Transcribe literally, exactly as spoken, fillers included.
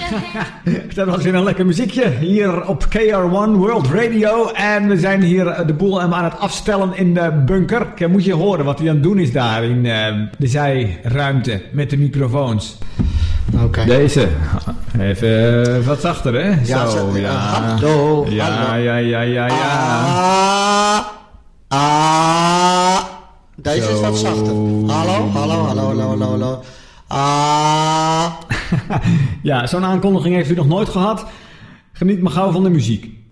Dat was weer een lekker muziekje hier op K R one World Radio. En we zijn hier de boel aan het afstellen in de bunker. Moet je horen wat hij aan het doen is daar in de zijruimte met de microfoons. Oké. Okay. Deze. Even wat zachter, hè? Ja, zo, zo, ja. Hallo, ja, hallo. ja, ja, ja, ja. Ah, ah. Deze zo. Is wat zachter. Hallo, hallo, hallo, hallo, hallo, hallo. Ah. Ja, zo'n aankondiging heeft u nog nooit gehad. Geniet maar gauw van de muziek.